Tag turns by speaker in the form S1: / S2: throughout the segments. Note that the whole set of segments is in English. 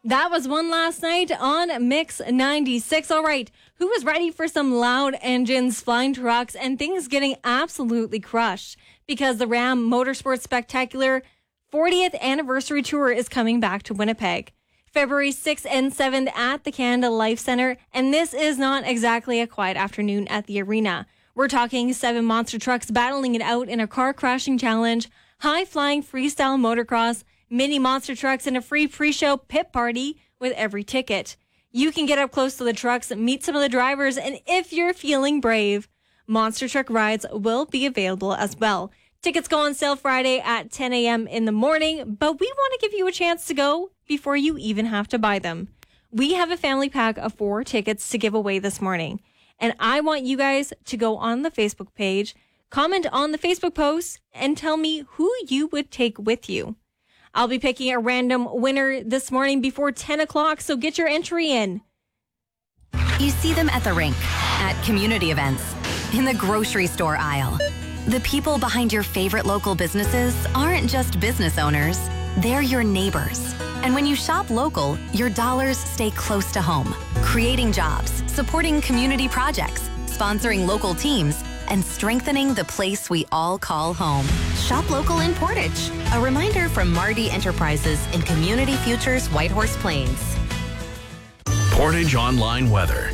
S1: That was One Last Night on Mix 96. All right, who is ready for some loud engines, flying trucks, and things getting absolutely crushed? Because the Ram Motorsports Spectacular 40th Anniversary Tour is coming back to Winnipeg. February 6th and 7th at the Canada Life Centre, and this is not exactly a quiet afternoon at the arena. We're talking 7 monster trucks battling it out in a car crashing challenge, high-flying freestyle motocross, mini monster trucks, and a free pre-show pit party with every ticket. You can get up close to the trucks, meet some of the drivers, and if you're feeling brave, monster truck rides will be available as well. Tickets go on sale Friday at 10 a.m. in the morning, but we want to give you a chance to go before you even have to buy them. We have a family pack of 4 tickets to give away this morning, and I want you guys to go on the Facebook page, comment on the Facebook post, and tell me who you would take with you. I'll be picking a random winner this morning before 10 o'clock, so get your entry in.
S2: You see them at the rink, at community events, in the grocery store aisle. The people behind your favorite local businesses aren't just business owners, they're your neighbors. And when you shop local, your dollars stay close to home, creating jobs, supporting community projects, sponsoring local teams, and strengthening the place we all call home. Shop local in Portage. A reminder from Mardi Enterprises in Community Futures Whitehorse Plains.
S3: Portage Online weather.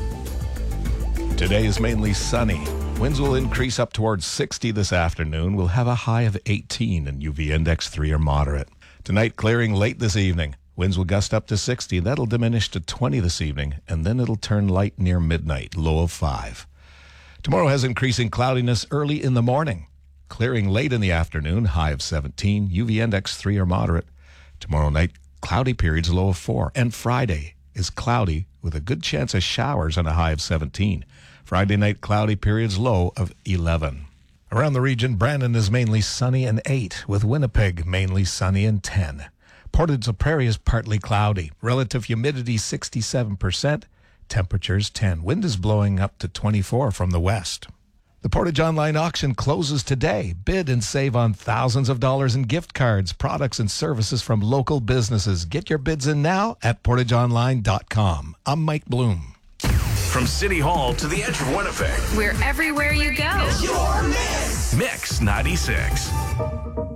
S4: Today is mainly sunny. Winds will increase up towards 60 this afternoon. We'll have a high of 18 and UV index 3 or moderate. Tonight, clearing late this evening. Winds will gust up to 60. That'll diminish to 20 this evening, and then it'll turn light near midnight, low of 5. Tomorrow has increasing cloudiness early in the morning. Clearing late in the afternoon, high of 17, UV index 3 or moderate. Tomorrow night, cloudy periods, low of 4. And Friday is cloudy with a good chance of showers and a high of 17. Friday night, cloudy periods, low of 11. Around the region, Brandon is mainly sunny and 8, with Winnipeg mainly sunny and 10. Portage la Prairie is partly cloudy. Relative humidity 67%. Temperatures 10. Wind is blowing up to 24 from the west. The Portage Online Auction closes today. Bid and save on thousands of dollars in gift cards, products, and services from local businesses. Get your bids in now at portageonline.com. I'm Mike Bloom.
S3: From City Hall to the edge of Winnipeg.
S2: We're everywhere you go.
S3: Mix 96.